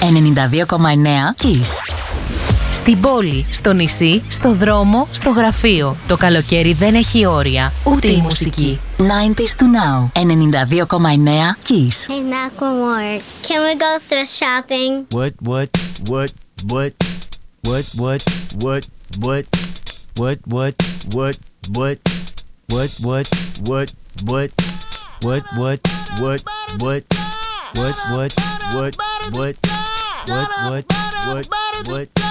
92,9 Kiss. Στην πόλη, στο νησί, στο δρόμο, στο γραφείο. Το καλοκαίρι δεν έχει όρια, ούτε η μουσική. 90s to now. 92,9 Kiss. Hey, Macklemore, can we go thrift shopping? What? What?